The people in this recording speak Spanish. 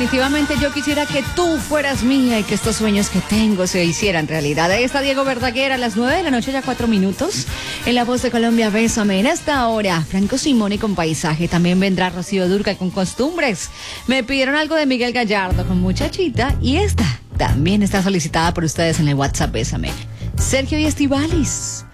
definitivamente yo quisiera que tú fueras mía y que estos sueños que tengo se hicieran realidad. Ahí está Diego Verdaguer a las 9 de la noche, ya 4 minutos. En La Voz de Colombia, Bésame. En esta hora, Franco Simone con Paisaje. También vendrá Rocío Dúrcal con Costumbres. Me pidieron algo de Miguel Gallardo con Muchachita. Y esta también está solicitada por ustedes en el WhatsApp Bésame. Sergio y Estíbaliz.